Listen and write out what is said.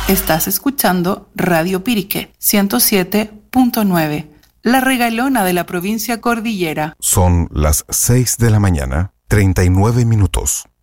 Estás escuchando Radio Pirique 107.9, la regalona de la provincia Cordillera. Son las 6 de la mañana, 39 minutos.